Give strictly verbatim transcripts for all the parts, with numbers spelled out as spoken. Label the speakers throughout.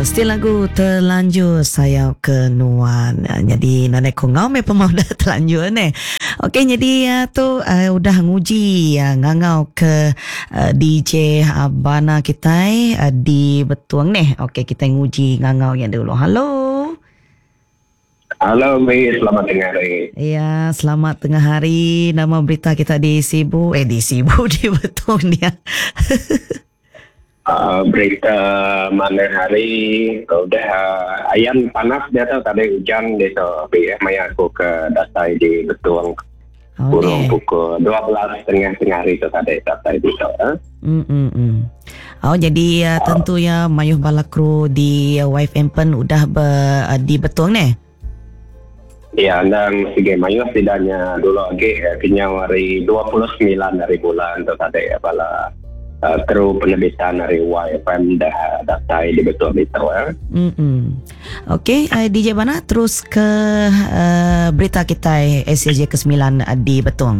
Speaker 1: Still lagu terlanjur saya ke Nuan. Jadi nanti ko ngau me pemau dah terlanjur ni. Okey, jadi uh, tu uh, udah nguji uh, ngangau ke uh, D J Abana kita uh, di Betuang ni. Okey, kita nguji ngangau yang dulu. Halo.
Speaker 2: Halo, Mi. Selamat tengah hari.
Speaker 1: Ya, selamat tengah hari. Nama berita kita di Sibu. Eh, di Sibu, di Betuang dia.
Speaker 2: Uh, berita mana hari udah uh, ayan panas dia tu tadi hujan dia tu tapi maya aku ke Datai di Betuang
Speaker 1: Oh,
Speaker 2: kurang
Speaker 1: deh.
Speaker 2: pukul dua belas tengah tengah hari tu tadi Datai di tu eh?
Speaker 1: Hmm, hmm, hmm. Oh, jadi uh, tentunya Mayuh Balakru di uh, Wife Empen udah ber, uh, di Betuang ni.
Speaker 2: Ya, dan sige mayu setidaknya dulu lagi eh, kenyang hari dua puluh sembilan dari bulan tu tadi ya bala uh, kru penerbitan dari Y F M dah Datai di Betuang itu eh?
Speaker 1: Hmm. Okey, uh, D J Bana terus ke uh, berita kita S C J ke sembilan uh, di Betuang.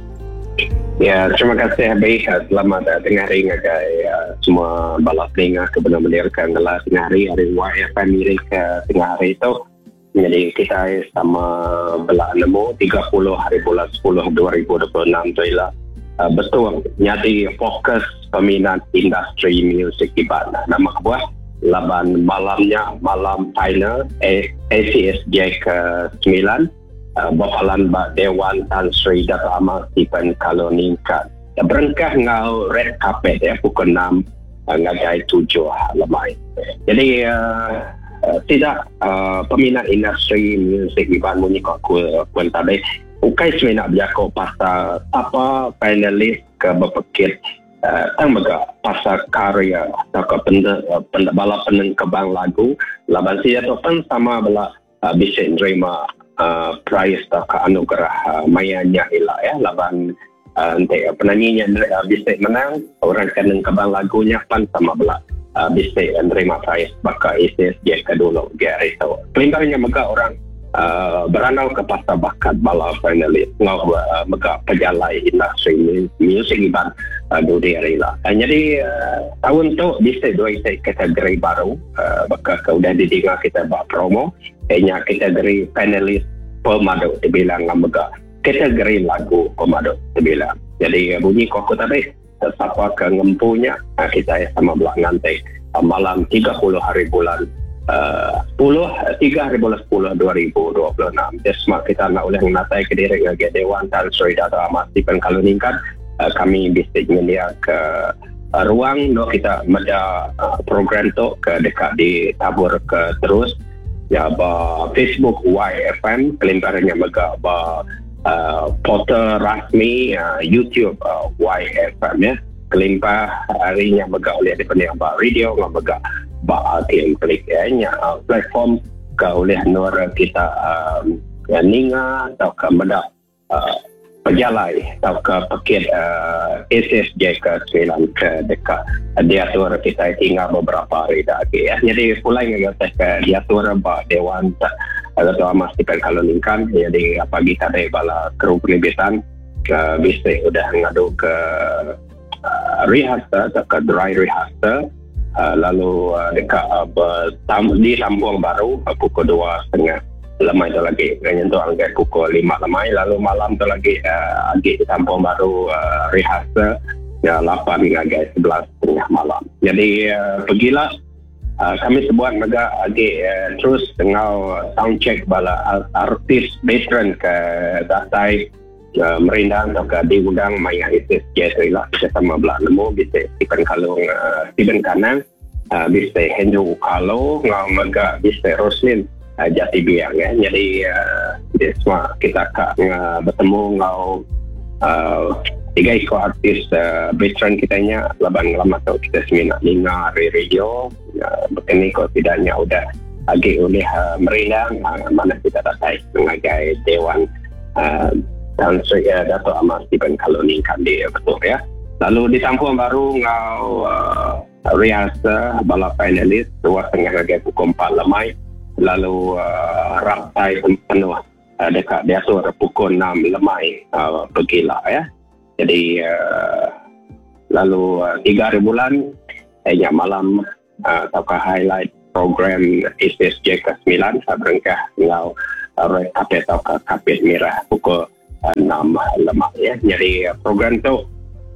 Speaker 2: Ya, terima kasih Habib. Selamat uh, tengah hari ngagai uh, semua balap dengar ke benar-benar ke ngelas tengah hari hari Y F M ini ke tengah hari itu. Jadi kita sama belak nemu tiga puluh hari bulan sepuluh dua ribu dua puluh enam tu ialah uh, betul jadi fokus peminat industri muzik di mana. Nama kebuah laban malamnya malam final A C S J ke sembilan uh, bapalan ba Dewan Tan Sri Dato' Amar Stephen Kaloningkan. Ya, berengkah ngau red carpet ya pukul enam uh, ngagai tujuh lemai. Jadi uh, Uh, tidak uh, peminat industri muzik Iban Munyi kok kuan tadi ukai sebenarnya berjakau pasal apa panelis ke berpikir uh, tang mega pasal karya atau ke benda uh, benda bala peneng kebang lagu laban sia tu pun sama bala uh, bisa nerima uh, prize atau ke anugerah uh, mayanya ila ya laban uh, nanti uh, penyanyinya uh, bisa menang orang keneng kebang lagunya pun sama bala Uh, bisa menerima prize bakal S S J ke dulu gari itu. Kelimbarnya mega orang uh, beranau ke pasal bakat bala finalis ngau uh, mega pejalai industri music Iban uh, dudi hari lah. Uh, jadi uh, tahun tu bisa dua isi kategori baru uh, bakal ke udah didengar kita buat promo. Kayaknya kategori finalis pemadu dibilang mega kategori lagu pemadu dibilang. Jadi uh, bunyi koko tadi siapa ke ngempunya uh, kita sama belak nanti uh, malam tiga puluh hari bulan uh, sepuluh tiga hari bulan sepuluh dua ribu dua puluh enam. Jadi kita nak oleh menatai ke diri ke Dewan Tan Sri Dato' Amar Stephen Kaloningkan uh, kami bisa media ke uh, ruang no kita meda uh, program tu ke dekat di tabur ke terus ya ba Facebook Y F M kelimbarannya mega ba Uh, portal rasmi uh, YouTube uh, Y F M ya kelimpah harinya mega oleh daripada ba radio ngam mega ba tim klik ya uh, platform ke oleh nur kita um, ya, ninga atau ke meda uh, pejalai atau ke pakit uh, S S J ke sembilan ke dekat diatur kita tinggal beberapa hari lagi ya jadi mulai ngata ke diatur ba Dewan Dato' Amar Stephen Kaloningkan jadi pagi tadi bala kru penerbitan uh, bisa sudah ngadu ke uh, rehearsal atau ke dry rehearsal uh, lalu uh, dekat uh, bertam- di Tambuang Baru uh, pukul dua setengah lemai tu lagi kayaknya tu angkat pukul lima lemai lalu malam tu lagi uh, lagi di Tambuang Baru uh, rehearsal ya, lapan hingga sebelas setengah malam jadi uh, pergilah Uh, kami sebuat mega agi uh, terus tengah sound check bala artis veteran ke Datai uh, merindang atau ke diundang maya S S J lah kita sama belah nemu bisa Stephen Kalong uh, Stephen Kanang uh, bisa Henjo Ukalo ngau mega bisa Roslin uh, Jati Biang ya jadi uh, semua kita kak uh, bertemu ngau uh, tiga ikut artis uh, veteran kitanya laban lama tau kita semina dengar radio uh, berkini kok tidaknya udah lagi oleh uh, merindang uh, mana kita datai mengagai Dewan uh, Tan Sri uh, Dato' Amar Stephen Kaloningkan di betul ya lalu di Tampuan Baru ngau uh, rehearsal bala finalis dua setengah lagi pukul empat lemai lalu uh, raptai penuh uh, dekat diatur pukul enam lemai uh, pergilah ya. Jadi uh, lalu uh, tiga hari bulan eh, ya malam uh, ataukah highlight program S S J ke sembilan berengkah ngau uh, kapit atau kapit merah pukul uh, enam lemak ya. Jadi uh, program tu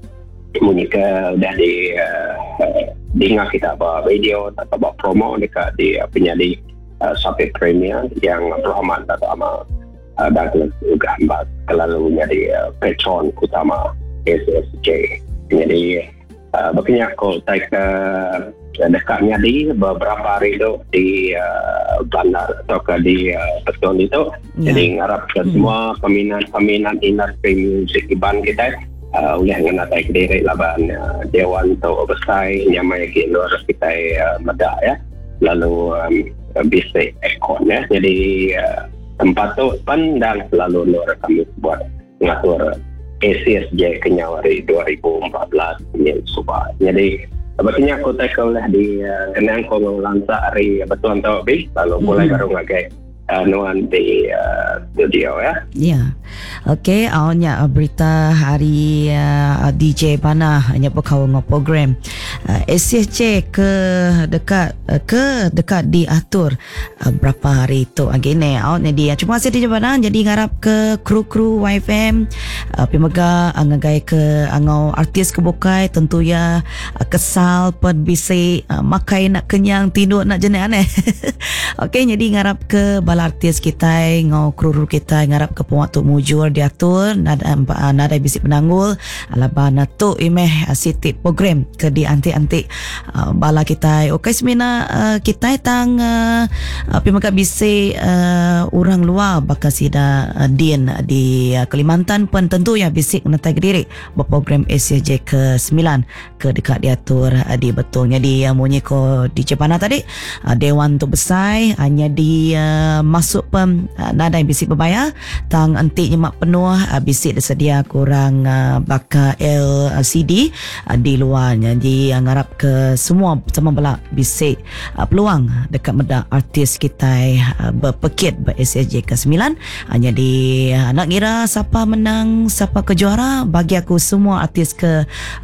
Speaker 2: Monika dah di uh, dengar kita buat video atau buat promo dekat di uh, penyalih uh, Sapit Premier yang berhormat atau ama uh, dan juga hamba selalu menjadi uh, patron utama S S J. Jadi uh, begini aku tak uh, dekat Nyadi beberapa hari itu di uh, bandar atau ke di uh, Beton itu. Yeah. Jadi ngarap ke hmm. semua peminat-peminat industri musik iban kita uh, oleh mengenai kediri laban uh, Dewan tu Oversight yang mai ke luar kita uh, medak ya. Lalu um, bisik ekon ya. Jadi uh, tempat tu pandang selalu luar kami buat ngatur S S J Kenyawari dua ribu empat belas yang subah. Jadi sebetulnya aku tak oleh di uh, kenang ko lansa hari betul tau bi lalu mulai baru ngagai uh, nuan di uh, studio ya.
Speaker 1: Ya. Okey, awalnya uh, berita hari uh, D J Pana hanya berkau ngau program uh, S S J ke dekat uh, ke dekat diatur uh, berapa hari tu agene awalnya dia. Cuma kasih D J Pana jadi ngarap ke kru-kru Y F M uh, pemega uh, ngagai ke angau artis kebukai tentu ya uh, kesal pen bisi uh, makai nak kenyang tidur nak jenis aneh. Okey, jadi ngarap ke bala artis kita ngau kru-kru kita ngarap ke waktu mujur diatur nada uh, nada bisik penanggul alabana tu imeh uh, sitip program ke di antik-antik uh, bala kita. Okey semina uh, kita tang uh, uh, pemega bisik uh, orang luar bakal sida uh, din di uh, Kalimantan pun tentu ya bisik natai diri berprogram S S J ke sembilan ke dekat diatur uh, di betul. Jadi uh, munyi ko di Jepana tadi uh, Dewan tu besar hanya di uh, masuk pem uh, nada bisik berbayar tang antik nyemak penuh uh, bisik sedia kurang uh, bakal L C D uh, di luarnya. Jadi uh, ngarap ke semua sama belak bisik uh, peluang dekat medak artis kita uh, berpekit ber S S J ke sembilan. uh, jadi uh, nak kira siapa menang siapa ke juara bagi aku semua artis ke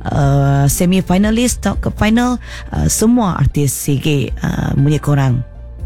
Speaker 1: uh, semi finalis atau ke final uh, semua artis sigi uh, punya korang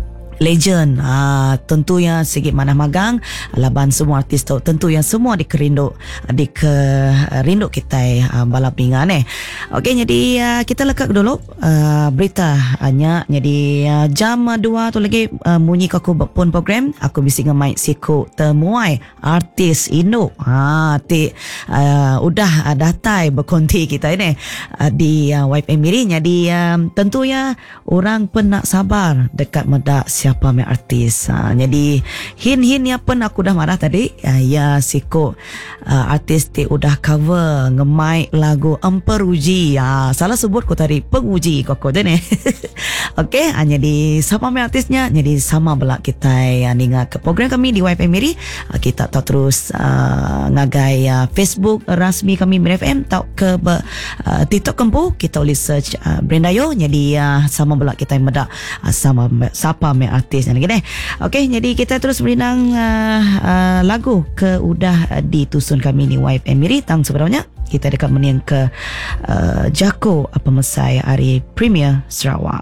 Speaker 1: legend ah, tentu yang sikit mana magang laban semua artis tu tentu yang semua dikerinduk dikerinduk kita ah, balap ringan eh. Okey, jadi ah, kita lekak dulu ah, berita hanya jadi ah, jam dua tu lagi ah, munyi aku pun program aku bising ngemai siku temuai artis Indo ha ti ah, udah ah, datai berkonti kita ini ah, di ah, Y F M Miri. Jadi ah, tentu ya orang pun nak sabar dekat medak siapa me artis. Ha, jadi hin-hin ya pun aku dah marah tadi. Ya, ya siko uh, artis ti udah cover ngemai lagu Emperuji. Ya, salah sebut ko tadi penguji ko ko dene. Okey, ha, jadi siapa me artisnya? Jadi sama belak kita ya, ninga ke program kami di Y F M Miri. Ha, kita tak terus uh, ngagai uh, Facebook rasmi kami Miri F M tau ke be, uh, TikTok kempu kita boleh search uh, Brendayo. Jadi uh, sama belak kita medak uh, sama siapa me artis lagi deh. Okey, jadi kita terus berinang uh, uh, lagu ke udah uh, ditusun kami ni Y F M Miri tang sebenarnya kita dekat meniang ke uh, Jako apa mesai hari Premier Sarawak.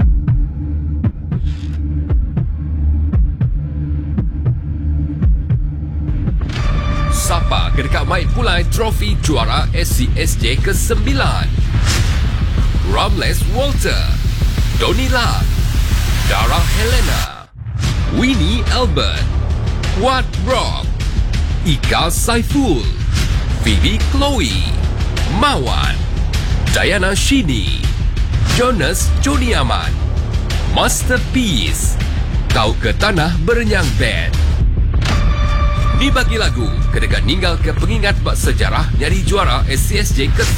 Speaker 3: Sapa ke dekat Mike Pulai trofi juara S C S J ke sembilan. Ramles Walter, Donila, Dara Helena, Winnie Albert, Wat Rock, Ika Saiful, Phoebe Chloe, Mawan, Diana Shini, Jonas Joni Aman, Masterpiece, Kau ke Tanah Berenyang Band. Dibagi lagu kedekat ninggal ke pengingat bak sejarah nyari juara S C S J ke